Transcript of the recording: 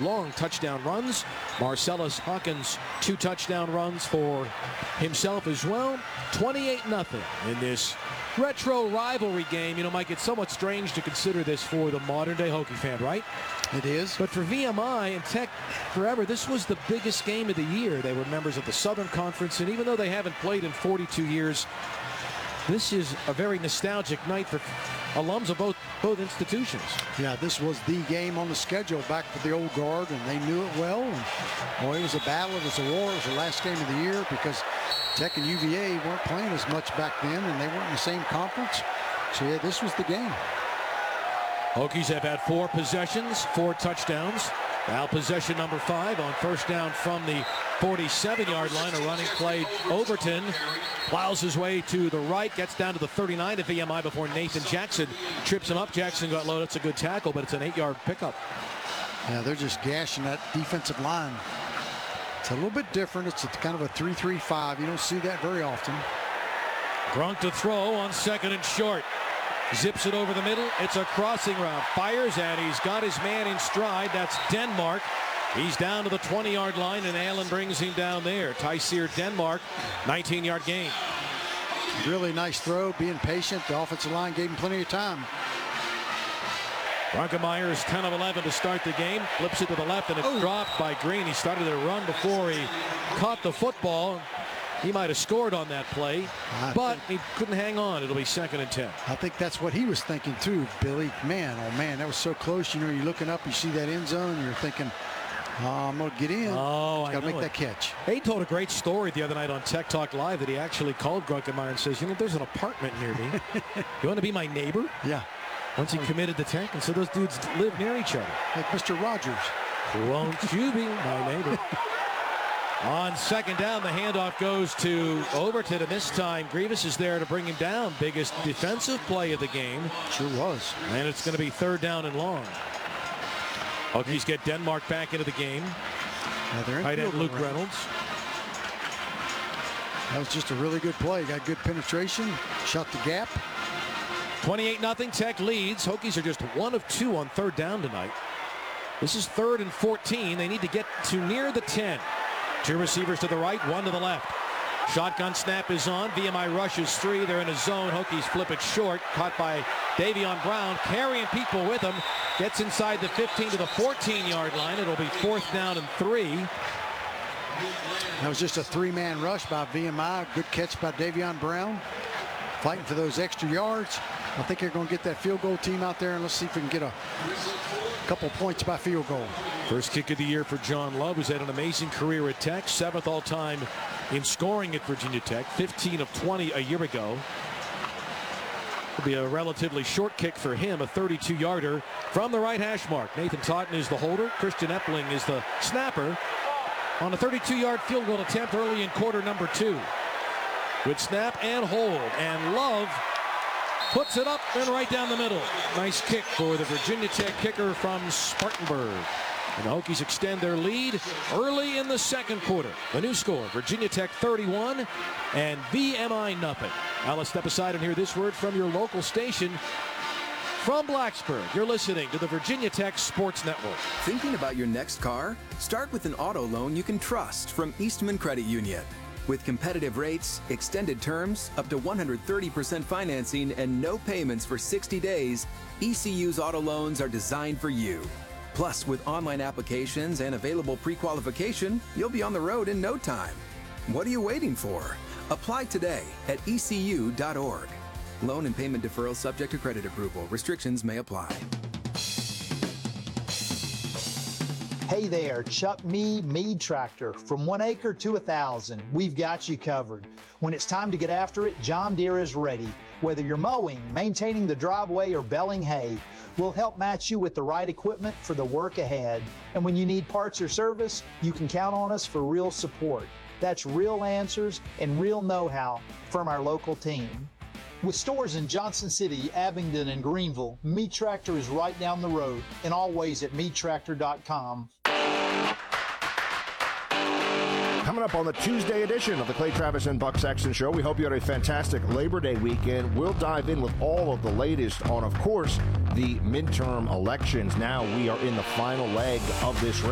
long touchdown runs. Marcellus Hawkins, 2 touchdown runs for himself as well. 28-0 in this retro rivalry game. You know, Mike, it's somewhat strange to consider this for the modern-day Hokie fan, right? It is. But for VMI and Tech forever, this was the biggest game of the year. They were members of the Southern Conference, and even though they haven't played in 42 years, this is a very nostalgic night for alums of both institutions. Yeah, this was the game on the schedule back for the old guard, and they knew it well. And boy, it was a battle. It was a war. It was the last game of the year because Tech and UVA weren't playing as much back then, and they weren't in the same conference. So, yeah, this was the game. Hokies have had 4 possessions, 4 touchdowns. Now possession number 5 on first down from the 47-yard line. A running play. Overton plows his way to the right, gets down to the 39 of VMI before Nathan Jackson trips him up. Jackson got low. That's a good tackle, but it's an 8-yard pickup. Yeah, they're just gashing that defensive line. It's a little bit different. It's kind of a 3-3-5. You don't see that very often. Grunk to throw on second and short. Zips it over the middle. It's a crossing route. Fires, and he's got his man in stride. That's Denmark. He's down to the 20-yard line, and Allen brings him down there. Tyseer Denmark, 19-yard gain. Really nice throw, being patient. The offensive line gave him plenty of time. Brunkemeyer is 10 of 11 to start the game. Flips it to the left, and it's dropped by Green. He started to run before he caught the football. He might have scored on that play, but he couldn't hang on. It'll be 2nd and 10. I think that's what he was thinking too, Billy. Man, oh man, that was so close. You know, you're looking up, you see that end zone, and you're thinking, I'm going to get in. Oh, I got to make it. that catch. He told a great story the other night on Tech Talk Live that he actually called Grunkemeyer and says, you know, there's an apartment near me. You want to be my neighbor? Yeah. Once he committed to Tech, and so those dudes live near each other. Like Mr. Rogers. Won't you be my neighbor? On second down, the handoff goes to Overton, and this time Grievous is there to bring him down. Biggest defensive play of the game. Sure was. And it's going to be 3rd down and long. Hokies get Denmark back into the game. Tight end Luke Reynolds. That was just a really good play. Got good penetration, shot the gap. 28-0, Tech leads. Hokies are just 1 of 2 on 3rd down tonight. This is 3rd and 14. They need to get to near the 10. 2 receivers to the right, 1 to the left. Shotgun snap is on. VMI rushes 3. They're in a zone. Hokies flip it short. Caught by Davion Brown, carrying people with him. Gets inside the 15 to the 14-yard line. It'll be 4th down and 3. That was just a 3-man rush by VMI. Good catch by Davion Brown. Fighting for those extra yards. I think they're going to get that field goal team out there, and let's see if we can get a couple points by field goal. First kick of the year for John Love, who's had an amazing career at Tech. 7th all-time in scoring at Virginia Tech. 15 of 20 a year ago. It'll be a relatively short kick for him, a 32-yarder from the right hash mark. Nathan Totten is the holder. Christian Epling is the snapper on a 32-yard field goal attempt early in quarter number 2. Good snap and hold, and Love puts it up and right down the middle. Nice kick for the Virginia Tech kicker from Spartanburg. And the Hokies extend their lead early in the 2nd quarter. The new score, Virginia Tech 31 and VMI nothing. Now let's step aside and hear this word from your local station. From Blacksburg, you're listening to the Virginia Tech Sports Network. Thinking about your next car? Start with an auto loan you can trust from Eastman Credit Union. With competitive rates, extended terms, up to 130% financing, and no payments for 60 days, ECU's auto loans are designed for you. Plus, with online applications and available pre-qualification, you'll be on the road in no time. What are you waiting for? Apply today at ecu.org. Loan and payment deferral subject to credit approval. Restrictions may apply. Hey there, Chuck Mead Tractor. From 1 acre to 1,000, we've got you covered. When it's time to get after it, John Deere is ready. Whether you're mowing, maintaining the driveway, or baling hay, we'll help match you with the right equipment for the work ahead. And when you need parts or service, you can count on us for real support. That's real answers and real know-how from our local team. With stores in Johnson City, Abingdon, and Greenville, Mead Tractor is right down the road and always at meadtractor.com. Coming up on the Tuesday edition of the Clay Travis and Buck Sexton Show, we hope you had a fantastic Labor Day weekend. We'll dive in with all of the latest on, of course, the midterm elections. Now we are in the final leg of this race.